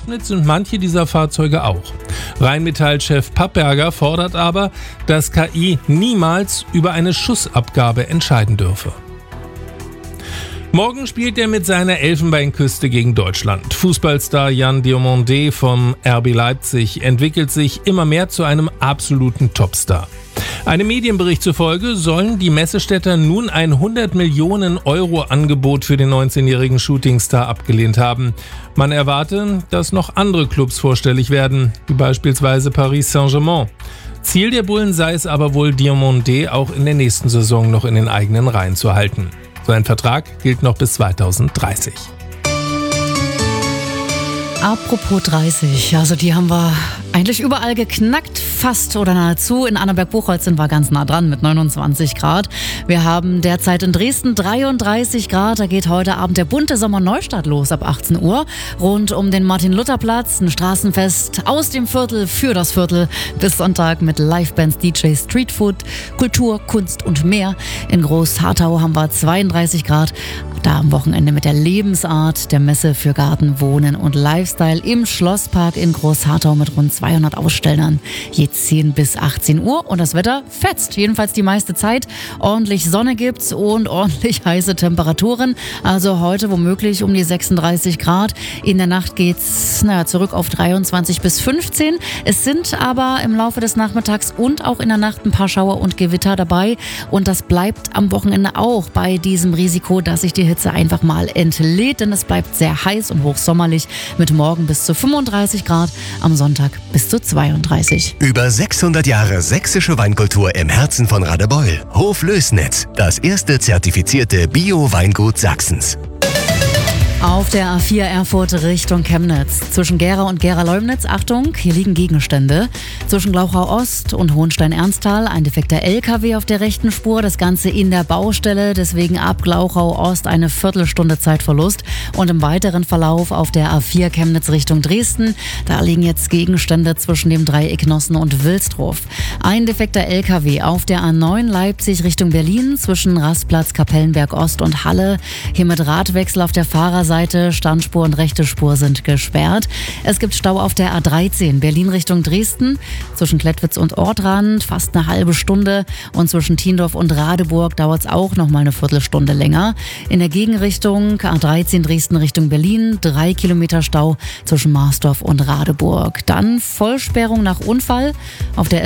Bewaffnet sind manche dieser Fahrzeuge auch. Rheinmetall-Chef Papperger fordert aber, dass KI niemals über eine Schussabgabe entscheiden dürfe. Morgen spielt er mit seiner Elfenbeinküste gegen Deutschland. Fußballstar Yann Diomandé vom RB Leipzig entwickelt sich immer mehr zu einem absoluten Topstar. Einem Medienbericht zufolge sollen die Messestädter nun ein 100 Millionen Euro Angebot für den 19-jährigen Shootingstar abgelehnt haben. Man erwarte, dass noch andere Clubs vorstellig werden, wie beispielsweise Paris Saint-Germain. Ziel der Bullen sei es aber wohl, Diomandé auch in der nächsten Saison noch in den eigenen Reihen zu halten. Sein Vertrag gilt noch bis 2030. Apropos 30, also die haben wir eigentlich überall geknackt, fast oder nahezu. In Annaberg-Buchholz sind wir ganz nah dran mit 29 Grad. Wir haben derzeit in Dresden 33 Grad. Da geht heute Abend der bunte Sommer-Neustart los ab 18 Uhr. Rund um den Martin-Luther-Platz, ein Straßenfest aus dem Viertel für das Viertel bis Sonntag mit Livebands, DJs, Streetfood, Kultur, Kunst und mehr. In Groß-Harthau haben wir 32 Grad. Da am Wochenende mit der Lebensart der Messe für Garten, Wohnen und Lifestyle im Schlosspark in Groß-Harthau mit rund 200 Ausstellern. Je 10 bis 18 Uhr und das Wetter fetzt. Jedenfalls die meiste Zeit. Ordentlich Sonne gibt's und ordentlich heiße Temperaturen. Also heute womöglich um die 36 Grad. In der Nacht geht's zurück auf 23 bis 15. Es sind aber im Laufe des Nachmittags und auch in der Nacht ein paar Schauer und Gewitter dabei. Und das bleibt am Wochenende auch bei diesem Risiko, dass sich die Hitze einfach mal entlädt, denn es bleibt sehr heiß und hochsommerlich mit morgen bis zu 35 Grad, am Sonntag bis zu 32. Über 600 Jahre sächsische Weinkultur im Herzen von Radebeul. Hof Lößnitz, das erste zertifizierte Bio-Weingut Sachsens. Auf der A4 Erfurt Richtung Chemnitz. Zwischen Gera und Gera-Leumnitz, Achtung, hier liegen Gegenstände. Zwischen Glauchau-Ost und Hohenstein-Ernsthal ein defekter LKW auf der rechten Spur. Das Ganze in der Baustelle, deswegen ab Glauchau-Ost eine Viertelstunde Zeitverlust. Und im weiteren Verlauf auf der A4 Chemnitz Richtung Dresden, da liegen jetzt Gegenstände zwischen dem Dreieck Nossen und Wilsdruf. Ein defekter LKW auf der A9 Leipzig Richtung Berlin zwischen Rastplatz Kapellenberg Ost und Halle. Hier mit Radwechsel auf der Fahrerseite. Standspur und rechte Spur sind gesperrt. Es gibt Stau auf der A13 Berlin Richtung Dresden. Zwischen Klettwitz und Ortrand fast eine halbe Stunde. Und zwischen Tiendorf und Radeburg dauert es auch noch mal eine Viertelstunde länger. In der Gegenrichtung A13 Dresden Richtung Berlin 3 Kilometer Stau zwischen Marsdorf und Radeburg. Dann Vollsperrung nach Unfall auf der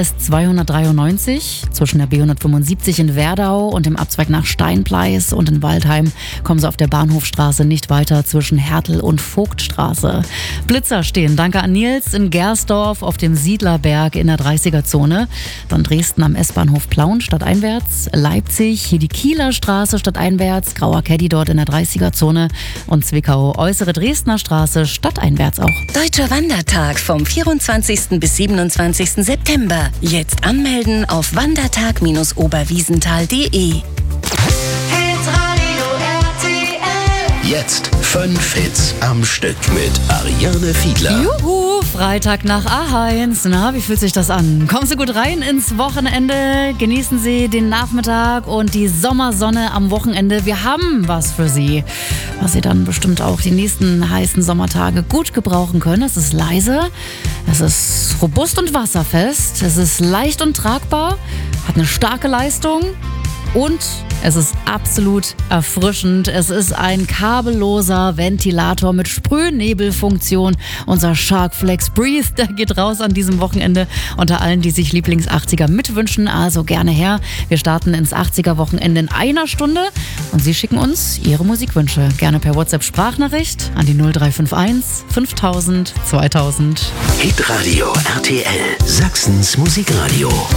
S293 zwischen der B175 in Werdau und dem Abzweig nach Steinpleis und in Waldheim kommen sie auf der Bahnhofstraße nicht weiter zwischen Hertel und Vogtstraße. Blitzer stehen, danke an Nils, in Gersdorf auf dem Siedlerberg in der 30er-Zone. Dann Dresden am S-Bahnhof Plauen stadteinwärts. Leipzig, hier die Kieler Straße stadteinwärts. Grauer Caddy dort in der 30er-Zone. Und Zwickau, äußere Dresdner Straße stadteinwärts auch. Deutscher Wandertag vom 24. bis 27. September. Jetzt anmelden auf wandertag-oberwiesenthal.de. Jetzt 5 Hits am Stück mit Ariane Fiedler. Juhu, Freitag nach A1. Na, wie fühlt sich das an? Kommen Sie gut rein ins Wochenende. Genießen Sie den Nachmittag und die Sommersonne am Wochenende. Wir haben was für Sie, was Sie dann bestimmt auch die nächsten heißen Sommertage gut gebrauchen können. Es ist leise, es ist robust und wasserfest, es ist leicht und tragbar, hat eine starke Leistung. Und es ist absolut erfrischend. Es ist ein kabelloser Ventilator mit Sprühnebelfunktion. Unser Sharkflex Breathe, der geht raus an diesem Wochenende unter allen, die sich Lieblings-80er mitwünschen. Also gerne her. Wir starten ins 80er-Wochenende in einer Stunde und Sie schicken uns Ihre Musikwünsche. Gerne per WhatsApp-Sprachnachricht an die 0351 5000 2000. Hitradio RTL, Sachsens Musikradio.